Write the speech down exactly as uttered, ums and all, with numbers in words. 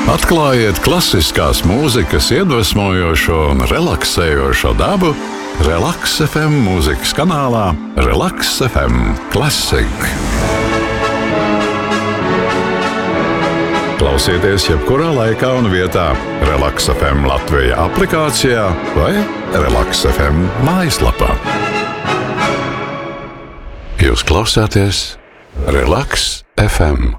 Atklājiet klasiskās mūzikas iedvesmojošo un relaksējošo dabu Relaks F M mūzikas kanālā Relaks F M Classic. Klausieties jebkurā laikā un vietā Relaks F M Latvija aplikācijā vai Relaks F M mājaslapā. Jūs klausāties Relaks F M.